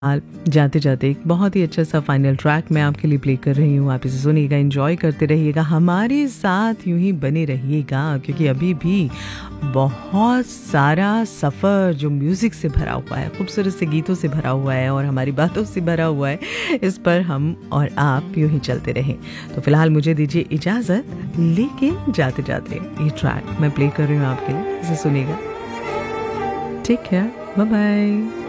जाते जाते एक बहुत ही अच्छा सा फाइनल ट्रैक मैं आपके लिए प्ले कर रही हूँ। आप इसे सुनिएगा, एंजॉय करते रहिएगा, हमारे साथ यूं ही बने रहिएगा, क्योंकि अभी भी बहुत सारा सफ़र जो म्यूज़िक से भरा हुआ है, खूबसूरत से गीतों से भरा हुआ है और हमारी बातों से भरा हुआ है, इस पर हम और आप यूं ही चलते रहें। तो फिलहाल मुझे दीजिए इजाज़त, लेकिन जाते जाते ये ट्रैक मैं प्ले कर रही हूँ आपके लिए, इसे सुनिएगा। Take care, bye bye.